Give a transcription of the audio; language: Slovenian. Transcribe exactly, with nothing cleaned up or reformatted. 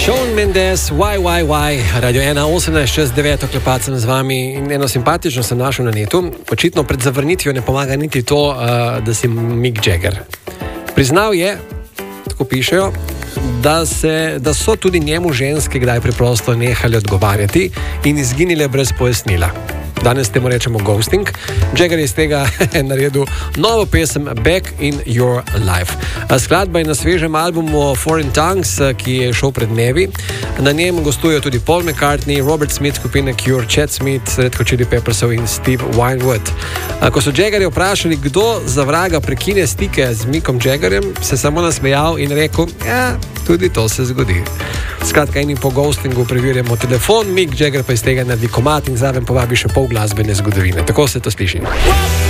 Shawn Mendes, Why, Why, Why, Radio ena osemnajst čez devet, oklepat sem z vami in eno simpatično sem našel na netu. Očitno pred zavrnitvijo ne pomaga niti to, uh, da si Mick Jagger. Priznal je, tako pišejo, da, se, da so tudi njemu ženske kdaj preprosto nehali odgovarjati in izginile brez pojasnila. Danes temu rečemo ghosting. Jagger je iz tega naredil novo pesem Back in Your Life. Skladba je na svežem albumu Foreign Tongues, ki je šel pred dnevi. Na njem gostujejo tudi Paul McCartney, Robert Smith skupine Cure, Chad Smith, Red Hot Chili Peppersov in Steve Winwood. Ko so Jaggerja vprašali, kdo za vraga prekine stike z Mickom Jaggerjem, se samo nasmejal in rekel, ja, tudi to se zgodi. Skratka, enim po ghostingu preverjamo telefon, Mick Jagger pa iz tega naredi komad in zraven povabi še pol glasbene zgodovine. Tako se to sliši.